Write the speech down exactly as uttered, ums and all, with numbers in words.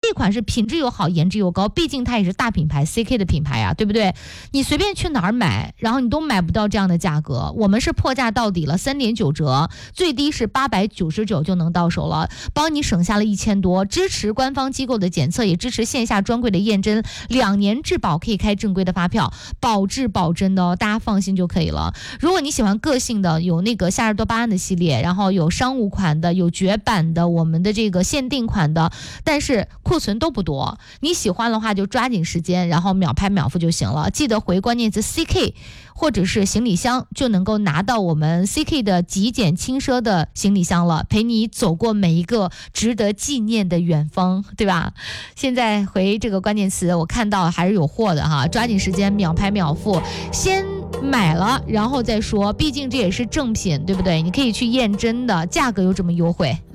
这款是品质又好，颜值又高，毕竟它也是大品牌 C K 的品牌啊，对不对？你随便去哪儿买，然后你都买不到这样的价格。我们是破价到底了，三点九折，最低是八百九十九就能到手了，帮你省下了一千多，支持官方机构的检测，也支持线下专柜的验真，两年质保，可以开正规的发票，保质保真的哦，大家放心就可以了。如果你喜欢个性的，有那个夏日多巴胺的系列，然后有商务款的，有绝版的，我们的这个限定款的，但是库存都不多，你喜欢的话就抓紧时间，然后秒拍秒付就行了。记得回关键词 C K 或者是行李箱，就能够拿到我们 C K 的极简轻奢的行李箱了，陪你走过每一个值得纪念的远方，对吧？现在回这个关键词，我看到还是有货的哈，抓紧时间秒拍秒付，先买了然后再说，毕竟这也是正品，对不对？你可以去验真的，价格又这么优惠。